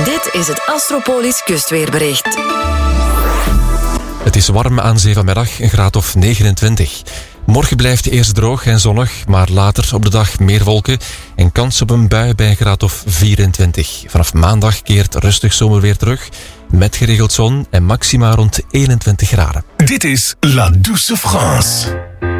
Dit is het Astropolis kustweerbericht. Het is warm aan zee vanmiddag, een graad of 29. Morgen blijft eerst droog en zonnig, maar later op de dag meer wolken en kans op een bui bij een graad of 24. Vanaf maandag keert rustig zomerweer terug, met geregeld zon en maxima rond 21 graden. Dit is La Douce France.